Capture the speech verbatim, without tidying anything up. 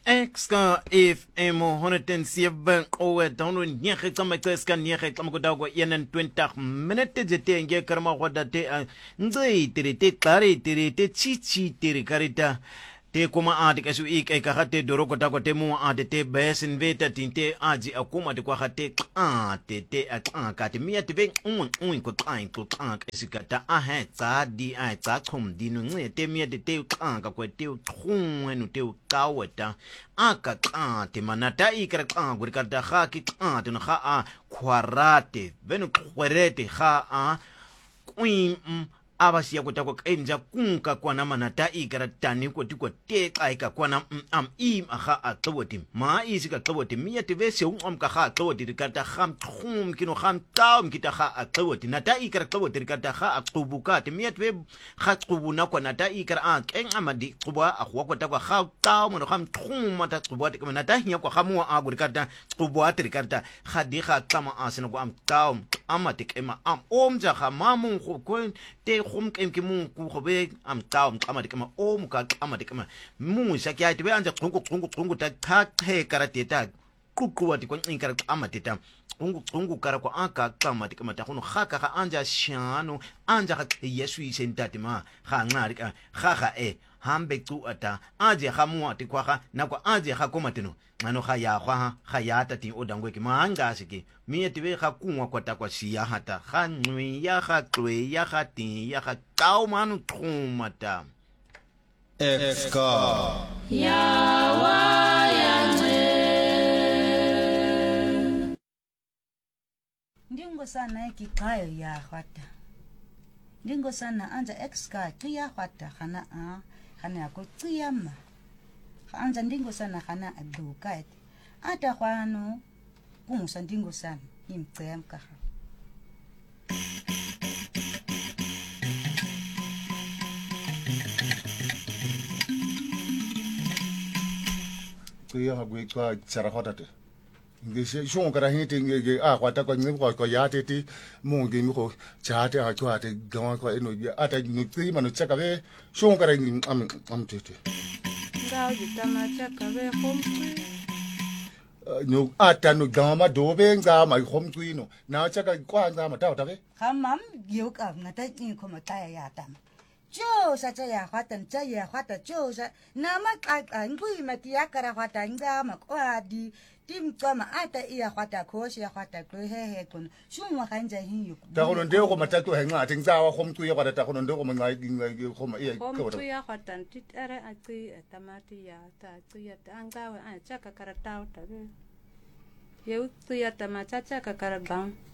Exka if emo honetan sieben owe download nyeke kama keska nyeke kama kodagwa yenen twenty minutes jete nge karma wada te nzai tere te klare tere te chichi tere karita te kuma adi kasu ik e kahate doroko tako te mu adi te besin veta tinte aji akuma te kwa hate te te a kate miya te ve un un ko tain ko tain esikata a he tsa di a tsa chum di no nge te miya te te ka ka ko te khun no te ka weta aka ka te manata ikra ka guri ka da ha ki ka te no ha a kwarate venu kwerete ha a queen abasiya kutako kenja kunka kwa na manata ikara tani ko tiko te kai ka kwa na am im aha atwoti ma isi ka twoti miya te vese um ka ha twoti ka ta kham khum kino kham taum kita ha atwoti nata ikara twoti ka ta ha atubuka te miya te ha tubuna kwa nata ikara a ken amadi tubwa akwa kwa ta kwa ha taum no kham khum mata tubwa te ka nata hiya kwa khamu a guri ka ta tubwa te ka ta khadi kha tama asina kwa am taum amati kema am omja kha mamun ko te khum kem ke mun ku khobe am taum amati kema om ka amati kema mun shakya te be anja khungu khungu khungu ta kha khe karate ta kukuwa ti kwa inkara amati ta khungu khungu kara kwa aka amati kema ta khono kha ka anja shano anja kha yesu isentati ma kha ngari ka kha kha e hambe tu ata aje khamwa ti kwa kha na kwa aje kha komatino ngano kha ya kwa kha ya ta ti odangwe ki manga sike miye ti be kha kunwa kwa ta kwa siya hata kha nwi ya kha kwe ya kha ti ya kha tao manu thumata Exka ya wa ya nwe ndingo sana ki kayo ya khata ndingo sana anja exka qiya khata khana a khana ko qiyama anja ndingo sana khana aduka ata kwano kumusa ndingo sana imcemka kuya hagwe kwa tsara hotate ngishe shon kara hite nge a kwata kwa ngi kwa ya tete monge mi ko chate a kwa te gawa kwa eno ata ni tsima no tsaka be shon kara ngi am am tete ngao jitama chaka be khomtwi no ata no gawa do be nga ma khomtwi no na tsaka kwa nga ma ta ta be khamam yoka ngata ni ko mata ya tama jo sa cha ya khata cha ya khata jo sa nama ka ngui mati ya kara khata nga ma kwa di tim tsama ata iya khata khoshi ya khata ko he he kun shumwa kanja hin yu ta ko ndo ko mata to he nga te nga wa khomtwi ya kwa ta ko ndo ko ma ngai ko ma iya ko khomtwi ya khata ntitare atsi tamati ya ta atsi ya tanga wa a chaka karatau ta be yeu tsi ya tamacha chaka karabang